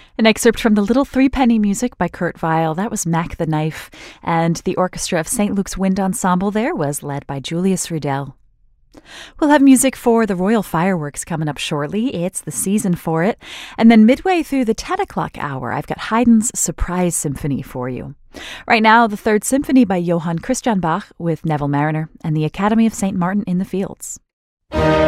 An excerpt from the Little Threepenny Music by Kurt Weill. That was Mac the Knife. And the orchestra of St. Luke's Wind Ensemble there was led by Julius Rudel. We'll have music for the Royal Fireworks coming up shortly. It's the season for it. And then midway through the 10 o'clock hour, I've got Haydn's Surprise Symphony for you. Right now, the Third Symphony by Johann Christian Bach with Neville Marriner and the Academy of St. Martin in the Fields.